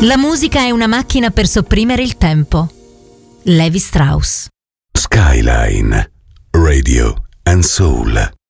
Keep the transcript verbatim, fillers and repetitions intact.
La musica è una macchina per sopprimere il tempo. Levi Strauss. Skyline, Radio and Soul.